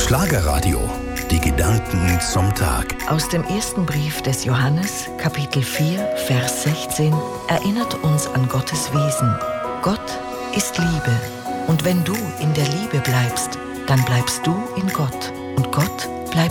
Schlagerradio. Die Gedanken zum Tag. Aus dem ersten Brief des Johannes, Kapitel 4, Vers 16, erinnert uns an Gottes Wesen. Gott ist Liebe. Und wenn du in der Liebe bleibst, dann bleibst du in Gott und Gott